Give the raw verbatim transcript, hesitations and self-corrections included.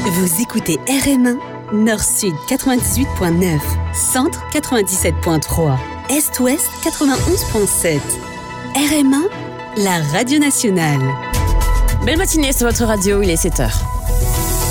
Vous écoutez R M un, Nord-Sud quatre-vingt-dix-huit point neuf, Centre quatre-vingt-dix-sept point trois, Est-Ouest quatre-vingt-onze point sept. R M un, la radio nationale. Belle matinée sur votre radio, il est sept heures.